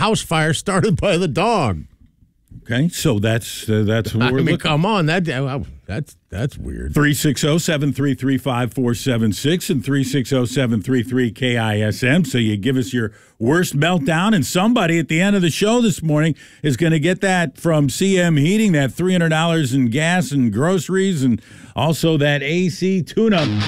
house fire started by the dog. Okay, so that's what we're looking. Come on, that's weird. 360-733-5476 and 360-733-KISM. So you give us your worst meltdown, and somebody at the end of the show this morning is going to get that from CM Heating, that $300 in gas and groceries, and also that AC tune-up.